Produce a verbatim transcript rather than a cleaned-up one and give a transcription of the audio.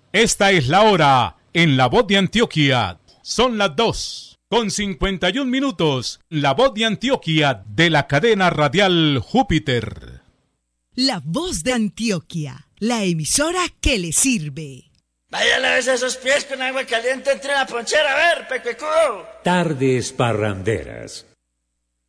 Esta es la hora en La Voz de Antioquia. Son las dos con cincuenta y un minutos. La Voz de Antioquia de la cadena radial Júpiter. La Voz de Antioquia, la emisora que le sirve. Vaya a lavarse esos pies con agua caliente entre la ponchera, a ver, pecuecudo. Tardes parranderas.